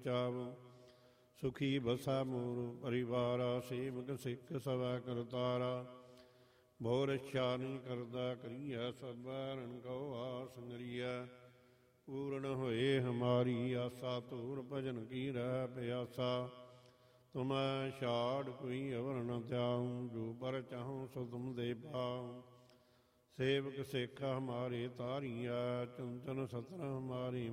ਬਚਾਵੋ। ਸੁਖੀ ਬਸਾ ਮੂਰ ਪਰਿਵਾਰਾ, ਸੇਵਕ ਸਿੱਖ ਸਵੈ ਕਰਤਾਰਾ। ਬਹੁ ਰਛਾ ਨਹੀਂ ਕਰਦਾ ਕਰੀਐ, ਸਭੈ ਰਣ ਕਉ ਆਸ ਨਰੀਐ। ਪੂਰਨ ਹੋਏ ਹਮਾਰੀ ਆਸਾ, ਧੂਰ ਭਜਨ ਕੀ ਰਹਿ ਪਿਆਸਾ। ਤੁਮੈ ਛਾੜ ਕੋਈ ਅਵਰ ਨ ਤਿਆਉ, ਜੋ ਪਰ ਚਾਹੂੰ ਸੋ ਤੁਮ ਦੇ ਪਾਉ। ਸੇਵਕ ਸਿੱਖ ਹਮਾਰੇ ਤਾਰੀਐ, ਚੰਚਨ ਸਤਰ ਹਮਾਰੀ